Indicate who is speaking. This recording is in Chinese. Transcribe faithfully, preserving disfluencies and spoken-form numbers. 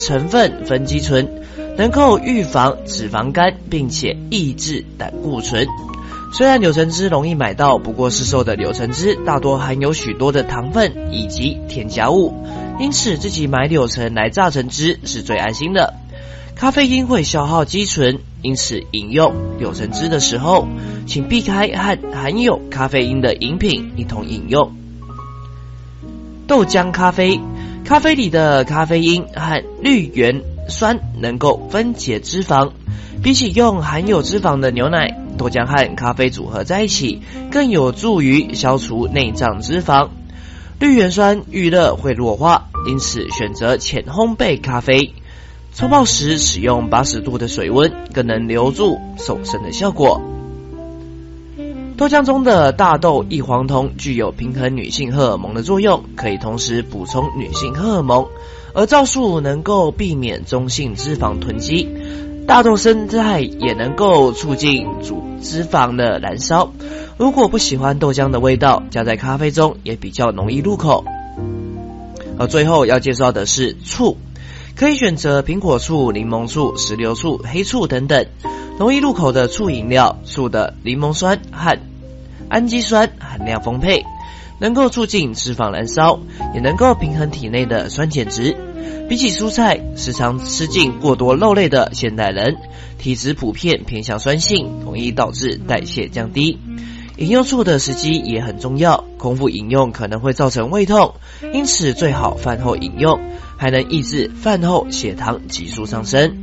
Speaker 1: 成分分肌醇，能够预防脂肪肝，并且抑制胆固醇。虽然柳橙汁容易买到，不过市售的柳橙汁大多含有许多的糖分以及添加物，因此自己买柳橙来榨成汁是最安心的。咖啡因会消耗肌醇，因此饮用柳橙汁的时候，请避开和含有咖啡因的饮品一同饮用。豆浆咖啡，咖啡里的咖啡因和绿原酸能够分解脂肪，比起用含有脂肪的牛奶，豆浆和咖啡组合在一起，更有助于消除内脏脂肪。绿原酸遇热会弱化，因此选择浅烘焙咖啡。冲泡时使用八十度的水温，更能留住瘦身的效果。豆浆中的大豆异黄酮具有平衡女性荷尔蒙的作用，可以同时补充女性荷尔蒙，而皂素能够避免中性脂肪囤积。大豆生态也能够促进主脂肪的燃烧。如果不喜欢豆浆的味道，加在咖啡中也比较容易入口。而最后要介绍的是醋，可以选择苹果醋、柠檬醋、石榴醋、黑醋等等。容易入口的醋饮料，醋的柠檬酸和氨基酸含量丰沛，能够促进脂肪燃烧，也能够平衡体内的酸碱值。比起蔬菜，时常吃进过多肉类的现代人，体质普遍偏向酸性，容易导致代谢降低。饮用醋的时机也很重要，空腹饮用可能会造成胃痛，因此最好饭后饮用，还能抑制饭后血糖急速上升。